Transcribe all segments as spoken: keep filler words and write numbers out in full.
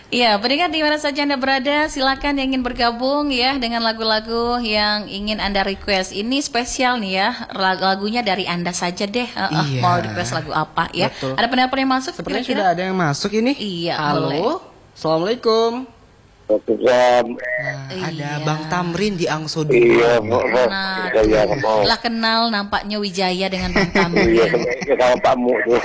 Iya, pendengar di mana saja Anda berada, silakan yang ingin bergabung ya dengan lagu-lagu yang ingin Anda request. Ini spesial nih ya, lagunya dari Anda saja deh. Uh, uh, Iya. Mau request lagu apa ya? Betul. Ada pendengar yang masuk? Sepertinya kira-kira? sudah ada yang masuk ini. Iya, Halo. boleh. Assalamualaikum. Waalaikumsalam. Nah, Iya. ada Bang Tamrin di Angso dua. Iya, mau Nah, saya mau. lah kenal nampaknya Wijaya dengan Bang Iya, Tamrin. sama Pak Mu tuh.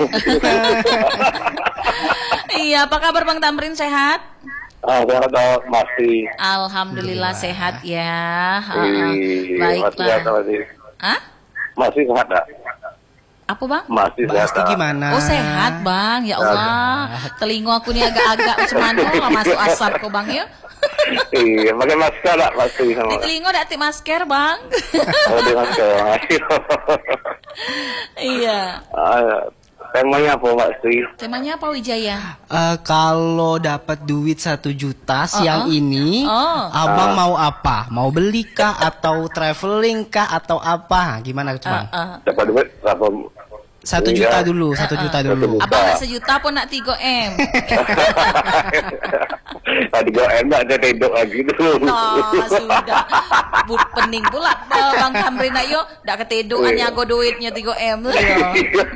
Iya, apa kabar Bang Tamrin, sehat? Ah, saya tahu masih. Alhamdulillah sehat ya. Uh, uh. Iya, masih sehat Baiklah. masih. Hah? Masih sehat tak? Apa Bang? Masih Mbak sehat. Asti tak? gimana? Oh sehat Bang, ya Allah. Telinga aku nih agak-agak macam mana lah masuk asap kok Bang ya. Iya, pakai masker tak pasti Di sama. telinga ada ti masker Bang. Oh, di masker. Iya. Ah, temanya apa Mbak Sri? Temanya apa Wijaya? Eh, kalau dapat duit satu juta siang Uh-uh. ini, Oh. abang mau apa? Mau beli kah atau traveling kah atau apa? Gimana tuh bang? Uh, uh. Dapat duit berapa? Satu Iya. juta dulu, satu juta dulu. Satu Abang nak sejuta pun nak tiga M. Tadi gue enak ada tedok lagi tuh. Nah, sudah. But pening pula uh, Bang Tamrin ayo dak keteduk hanya go duitnya tiga M. Iya.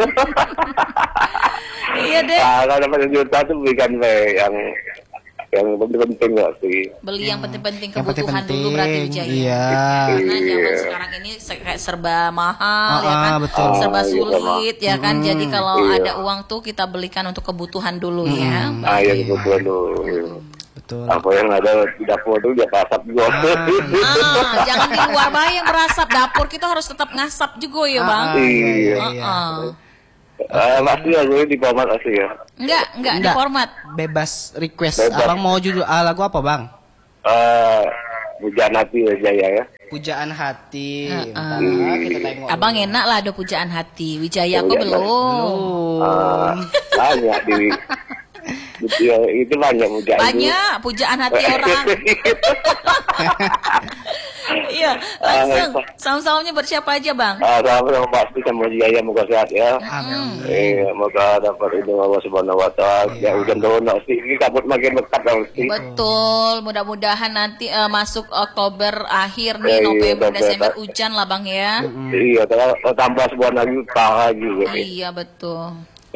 Iya deh. Ah, kalau dapat sejuta tuh belikan be yang yang penting-penting nggak sih? Beli yang penting-penting Yang kebutuhan penting-penting, dulu berarti Wijaya. iya. Karena Iya. zaman sekarang ini se- kayak serba mahal Ah, ya kan, ah, betul. serba Ah, iya, sulit ya kan. Jadi kalau Iya. ada uang tuh kita belikan untuk kebutuhan dulu ya. Ah, yang kebutuhan dulu. Betul. Apa yang ada di dapur tuh dia pasap juga. Ah, jangan di luar bayi yang berasap, dapur kita harus tetap ngasap juga ya bang. Ah, Iya. Ah, ah. Ah, masih ya gue di format asli ya. Enggak, enggak di Enggak. format. Bebas request. Bebas. Abang mau judul ah, lagu apa bang? Ah, Bujaan Hati ya Jaya ya. Pujaan hati. Ah, ah. Bentar, kita tengok. Abang dulu. enak lah ada pujaan hati. Wijaya kok Iya, belum. Belum. Ah, banyak di itu, itu banyak bujaan. Banyak pujaan hati orang. Iya, langsung. Salam-salamnya buat siapa aja bang? Ah, sama sama pasti sama Jaya moga sehat ya. Amin. Eh, moga dapat itu Allah Subhanahu wa taala. Ya hujan turun sih. Ini kabut makin dekat sih. Betul, mudah-mudahan nanti eh, masuk Oktober akhir nih, Ya, iya, November, November. Desember hujan lah bang ya. Iya, kalau tambah sebulan lagi parah juga. Iya betul.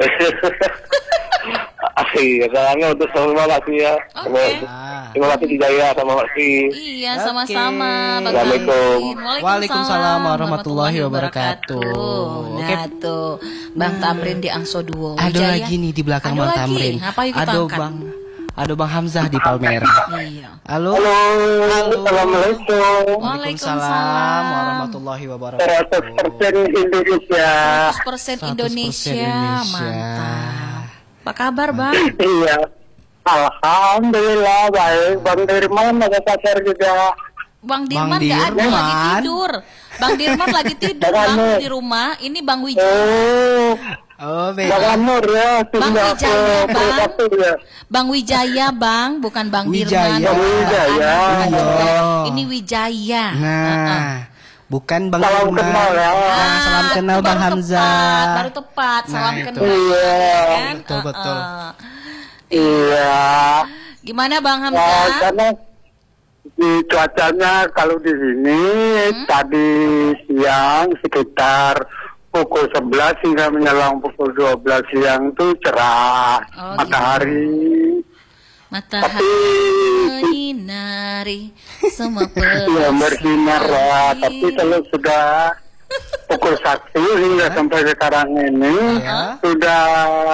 Iya, sekarangnya untuk semua makasih ya. Oke. Ah. Terima kasih Jaya sama Maksi. Iya, Oke. sama-sama Bang Assalamualaikum. Tamrin. Waalaikumsalam warahmatullahi wabarakatuh. Nah Oke. tuh, Bang Tamrin di Angso Duo. Ada Wijaya. lagi nih di belakang Ada Bang lagi. Tamrin. Apa yuk kita Ada angkat? Bang Ada Bang Hamzah di Palmera. Iya. Halo. Halo. Halo. Assalamualaikum. Waalaikumsalam warahmatullahi wabarakatuh. seratus persen Indonesia. seratus persen seratus persen Indonesia. Indonesia. Mantap. Apa kabar Bang? Iya. Alhamdulillah baik. Bang Dirman ada pasar juga. Bang Bang Dirman nggak ada, Dirman. lagi tidur. Bang Dirman lagi tidur Bang Bang Nur. di rumah. Ini Bang Wijaya. Oh, Oh, Bang beda. Amur ya. Bang Sudah Wijaya, ke Bang. Purwatu ya. Bang Wijaya Bang, bukan Bang Wijaya. Dirman. Bang Wijaya. Bukan Iya. Wijaya. Ini Wijaya. Nah, bukan Bang Salam Dirman. kenal ya. Nah, salam Ah, kenal itu Bang baru Hamzah. Tepat, baru tepat, salam Nah, itu. kenal. Iya. Kan? Betul, betul. Uh-uh. Iya. Gimana Bang Ya, Hamzah? karena di cuacanya kalau di sini Hmm? tadi siang sekitar pukul sebelas hingga menjelang pukul dua belas siang itu cerah Oh, matahari. Matahari menyinari semua Ya bersinar ya, tapi kalau sudah pukul satu hingga sampai sekarang ini Ya. sudah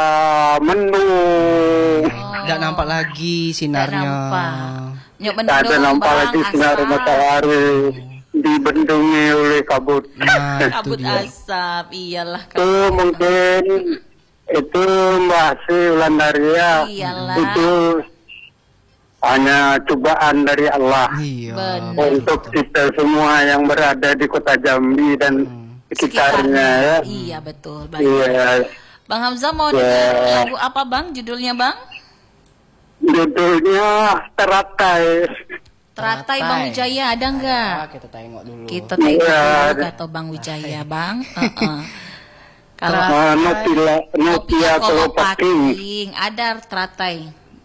mendung. Nggak nampak lagi sinarnya. nampak. Nyok Tak ada mendung nampak Bang, lagi sinar asap. matahari dibendungi oleh kabut. Nah, itu Kabut dia. asap, iyalah Itu kabut. mungkin itu Mbak Sri Wulandaria. Iyalah. Itu hanya cobaan dari Allah Iya. Benar. untuk kita semua yang berada di kota Jambi dan sekitarnya ya. Iya betul. Baik. Iya. Bang Hamzah mau Ya. dengar lagu apa Bang? Judulnya Bang? Judulnya Teratai. Teratai Bang Wijaya ada nggak? Ah, kita tengok dulu. Kita tengok Iya. dulu kata Bang Wijaya Bang. Heeh. Kalau Uh, Notia, Notia Nokia Kolopaking. Kolopaking ada teratai.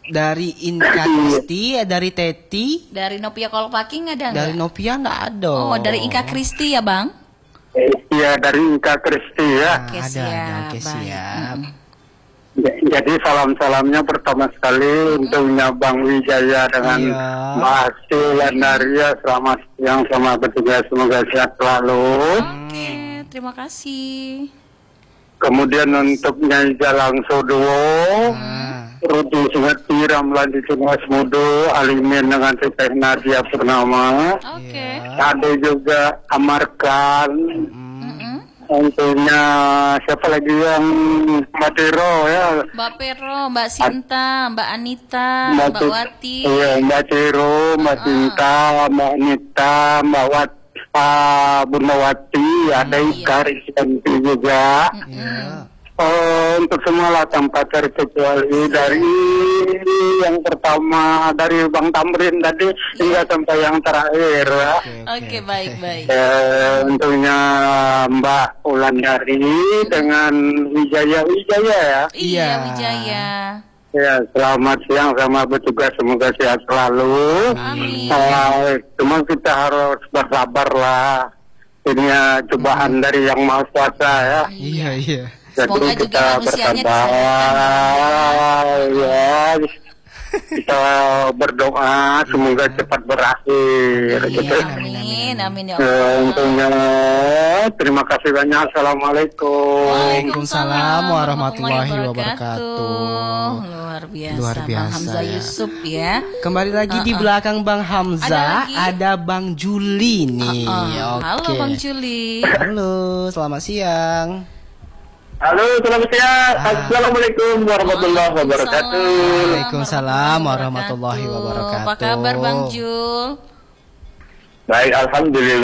Dari Inka Kristi, ya, dari Teti, Dari Nopia Kolpaking ada nggak? dari Novia nggak ada. Oh, dari Inka Kristi ya, Bang? Iya, dari Inka Kristi ya. Nah, Oke, ada, ada. siap, Oke, baik. siap. Ja- Jadi salam-salamnya pertama sekali untuknya Bang Wijaya dengan Iya. Mbak Asti Landaria. Selamat siang, selamat bertugas, semoga sehat selalu. Oke, terima kasih. Kemudian untuk Nyai Jalang Sodowo, Nah, Rudi Sungat Tiram, Lanjut Mas Mudo, Alimin dengan Teteh Nadia Purnama. Oke. Ada juga Amarkan, Mm-mm. tentunya siapa lagi yang Mbak Tiro ya. Mbak Pero, Mbak Sinta, Mbak Anita, Mbak Ti- Wati. Iya, Mbak Tiro, Mbak Cinta, Mbak Anita, Mbak Wat, ah, Bunda Wati, ada Ika Rizkanti juga. iya. Oh, untuk semua lah tanpa terkecuali dari yang pertama dari Bang Tamrin tadi hingga sampai yang terakhir ya. Oke, baik, baik. Eh, untuknya Mbak Ulandari dengan Wijaya Wijaya ya. Iya, Iya. Wijaya. Ya, selamat siang, selamat bertugas, semoga sehat selalu. Amin. Eh, cuma kita harus bersabar lah. Ini ya cobaan dari yang Maha Kuasa ya. Iya, iya. Semoga juga manusianya bersabar, ya. Kita berdoa semoga cepat berakhir. Gitu. Amin, amin ya Eh, Allah. Untungnya terima kasih banyak. Assalamualaikum. Waalaikumsalam warahmatullahi wabarakatuh. Luar biasa, Luar Bang biasa, Hamzah ya. Yusuf ya. Kembali lagi di belakang Bang Hamzah, Ada ada, lagi? Bang Juli nih. Oh, Oke. halo Bang Juli. Halo, selamat siang. Halo, selamat siang. Ah. Assalamualaikum warahmatullahi wabarakatuh. Waalaikumsalam warahmatullahi wabarakatuh. Apa kabar Bang Jul? Baik, alhamdulillah.